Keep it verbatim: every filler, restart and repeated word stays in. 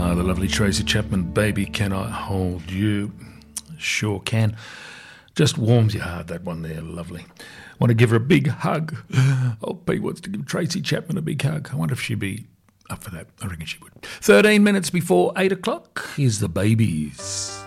Ah, the lovely Tracy Chapman, Baby Can I Hold You? Sure can. Just warms your heart, that one there, lovely. Want to give her a big hug. Oh, Pete wants to give Tracy Chapman a big hug. I wonder if she'd be up for that. I reckon she would. thirteen minutes before eight o'clock is the Babies.